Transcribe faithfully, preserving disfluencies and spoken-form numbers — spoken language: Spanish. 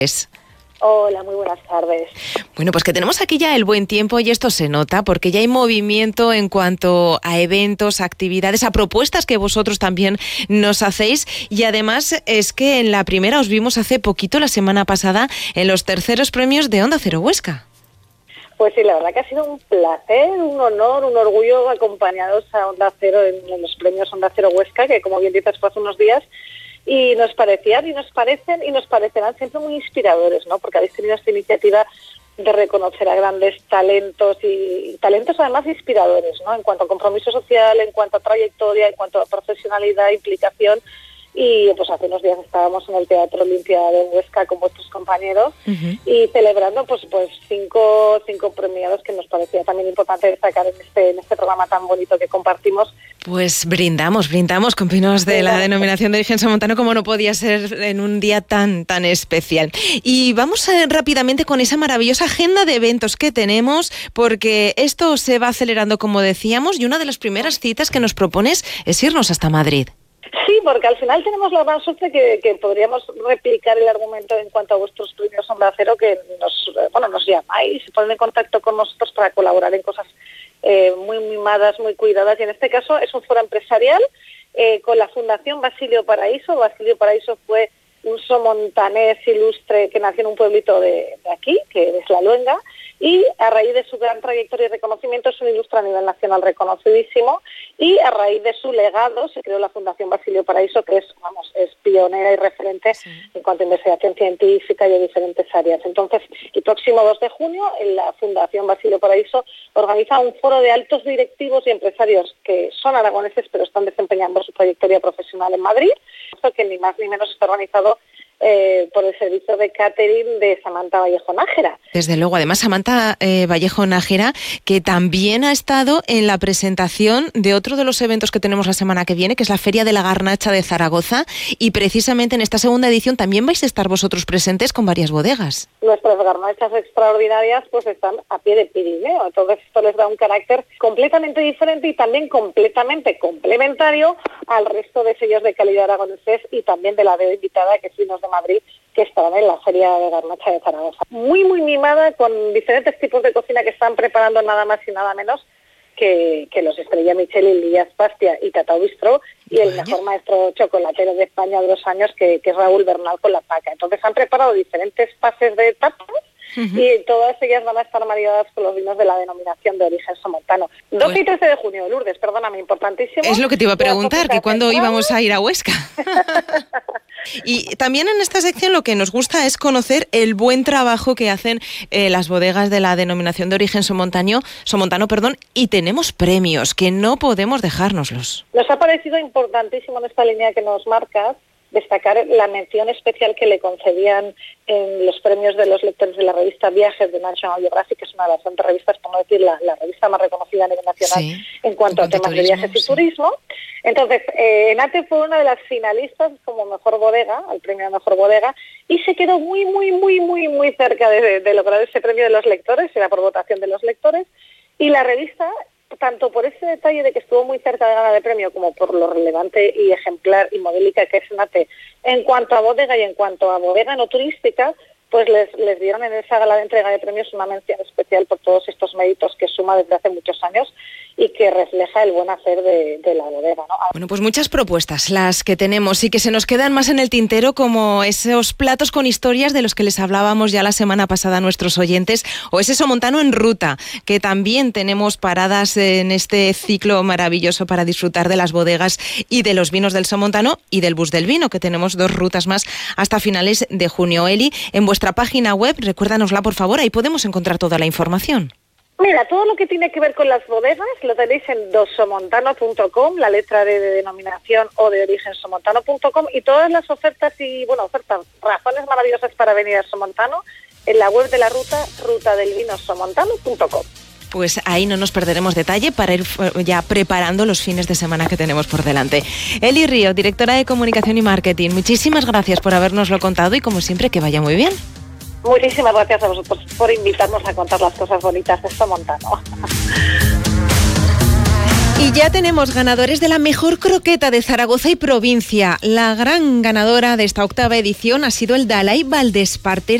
Hola, muy buenas tardes. Bueno, pues que tenemos aquí ya el buen tiempo y esto se nota porque ya hay movimiento en cuanto a eventos, actividades, a propuestas que vosotros también nos hacéis, y además es que en la primera os vimos hace poquito, la semana pasada, en los terceros premios de Onda Cero Huesca. Pues sí, la verdad que ha sido un placer, un honor, un orgullo acompañados a Onda Cero en los premios Onda Cero Huesca, que como bien dices fue hace unos días. Y nos parecían y nos parecen y nos parecerán siempre muy inspiradores, ¿no? Porque habéis tenido esta iniciativa de reconocer a grandes talentos y, y talentos además inspiradores, ¿no? En cuanto a compromiso social, en cuanto a trayectoria, en cuanto a profesionalidad, implicación. Y pues hace unos días estábamos en el Teatro Olimpia de Huesca con vuestros compañeros uh-huh. y celebrando pues pues cinco cinco premiados que nos parecía también importante destacar en este en este programa tan bonito que compartimos. Pues brindamos, brindamos con pinos de la denominación de origen somontano, como no podía ser en un día tan tan especial. Y vamos a, rápidamente con esa maravillosa agenda de eventos que tenemos, porque esto se va acelerando, como decíamos, y una de las primeras citas que nos propones es irnos hasta Madrid. Sí, porque al final tenemos la gran suerte que, que podríamos replicar el argumento en cuanto a vuestros premios Onda Cero, que nos, bueno, nos llamáis, se ponen en contacto con nosotros para colaborar en cosas eh, muy mimadas, muy cuidadas, y en este caso es un foro empresarial eh, con la Fundación Basilio Paraíso. Basilio Paraíso fue un somontanés ilustre que nació en un pueblito de, de aquí, que es La Luenga, y a raíz de su gran trayectoria y reconocimiento es un ilustre a nivel nacional reconocidísimo, y a raíz de su legado se creó la Fundación Basilio Paraíso, que es, vamos, es pionera y referente sí. en cuanto a investigación científica y de diferentes áreas. Entonces, el próximo dos de junio, la Fundación Basilio Paraíso organiza un foro de altos directivos y empresarios que son aragoneses pero están desempeñando su trayectoria profesional en Madrid, que ni más ni menos está organizado Eh, por el servicio de catering de Samantha Vallejo Nájera. Desde luego, además Samantha eh, Vallejo Nájera, que también ha estado en la presentación de otro de los eventos que tenemos la semana que viene, que es la Feria de la Garnacha de Zaragoza, y precisamente en esta segunda edición también vais a estar vosotros presentes con varias bodegas. Nuestras garnachas extraordinarias pues están a pie de Pirineo, entonces esto les da un carácter completamente diferente y también completamente complementario al resto de sellos de calidad aragoneses y también de la D E O invitada, que es Vinos de Madrid, que estarán en la Feria de Garnacha de Zaragoza. Muy, muy mimada, con diferentes tipos de cocina que están preparando nada más y nada menos que, que los Estrella Michelin, Lías Pastia y Tatao Bistro, y el mejor maestro chocolatero de España de dos años, que, que es Raúl Bernal con la Paca. Entonces han preparado diferentes pases de tapas, uh-huh. y todas ellas van a estar maridadas con los vinos de la denominación de origen somontano. dos pues, y trece de junio, Lourdes, perdóname, importantísimo. Es lo que te iba a preguntar, que cuándo íbamos a ir a Huesca. Y también en esta sección lo que nos gusta es conocer el buen trabajo que hacen eh, las bodegas de la denominación de origen somontano, somontano, perdón, y tenemos premios que no podemos dejárnoslos. Nos ha parecido importantísimo en esta línea que nos marcas destacar la mención especial que le concedían en los premios de los lectores de la revista Viajes de National Geographic, que es una de las grandes revistas, por no decir la, la revista más reconocida a nivel nacional sí, en cuanto en a temas turismo, de viajes y sí. turismo. Entonces, eh, Enate fue una de las finalistas como mejor bodega, al premio de mejor bodega, y se quedó muy, muy, muy, muy, muy cerca de, de, de lograr ese premio de los lectores, era por votación de los lectores, y la revista, tanto por ese detalle de que estuvo muy cerca de ganar el premio como por lo relevante y ejemplar y modélica que es Enate en cuanto a bodega y en cuanto a bodega no turística, pues les, les dieron en esa gala de entrega de premios una mención especial por todos estos méritos que suma desde hace muchos años y que refleja el buen hacer de, de la bodega, ¿no? Bueno, pues muchas propuestas las que tenemos y que se nos quedan más en el tintero, como esos platos con historias de los que les hablábamos ya la semana pasada a nuestros oyentes, o ese somontano en ruta, que también tenemos paradas en este ciclo maravilloso para disfrutar de las bodegas y de los vinos del somontano y del bus del vino, que tenemos dos rutas más hasta finales de junio. Eli, en vuestra página web, recuérdanosla por favor, ahí podemos encontrar toda la información. Mira, todo lo que tiene que ver con las bodegas lo tenéis en dosomontano punto com, la letra de, de denominación o de origen somontano punto com, y todas las ofertas y, bueno, ofertas, razones maravillosas para venir a Somontano en la web de la ruta, ruta del vino somontano punto com. Pues ahí no nos perderemos detalle para ir ya preparando los fines de semana que tenemos por delante. Eli Río, directora de Comunicación y Marketing, muchísimas gracias por habernoslo contado y como siempre que vaya muy bien. Muchísimas gracias a vosotros por invitarnos a contar las cosas bonitas de Somontano. Y ya tenemos ganadores de la mejor croqueta de Zaragoza y provincia. La gran ganadora de esta octava edición ha sido el Dalai Valdespartera.